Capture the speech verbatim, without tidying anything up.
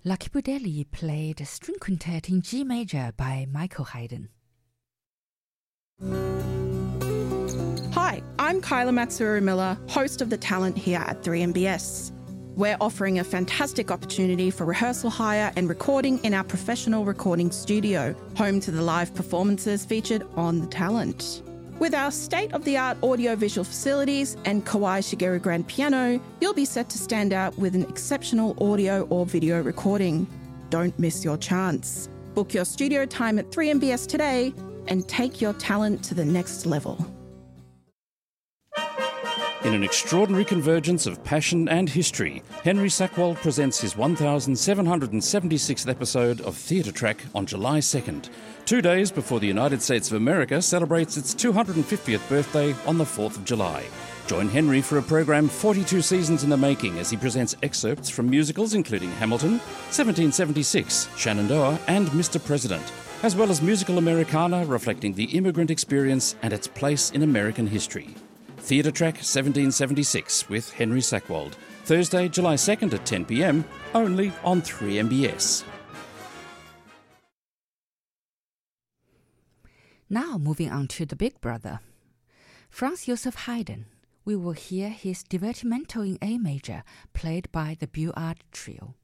Lucky Budelli played a string quintet in G major by Michael Haydn. Hi, I'm Kyla Matsuru-Miller, host of The Talent here at three M B S. We're offering a fantastic opportunity for rehearsal hire and recording in our professional recording studio, home to the live performances featured on The Talent. With our state-of-the-art audio-visual facilities and Kawai Shigeru grand piano, you'll be set to stand out with an exceptional audio or video recording. Don't miss your chance. Book your studio time at three M B S today and take your talent to the next level. In an extraordinary convergence of passion and history, Henry Sackwald presents his one thousand seven hundred seventy-sixth episode of Theatre Track on July second, two days before the United States of America celebrates its two hundred fiftieth birthday on the fourth of July. Join Henry for a program forty-two seasons in the making as he presents excerpts from musicals including Hamilton, seventeen seventy-six, Shenandoah and Mister President, as well as musical Americana reflecting the immigrant experience and its place in American history. Theatre Track seventeen seventy-six with Henry Sackwald, Thursday, July second at ten p m, only on three M B S. Now moving on to The Big Brother. Franz Joseph Haydn. We will hear his Divertimento in A major, played by the Buard Trio.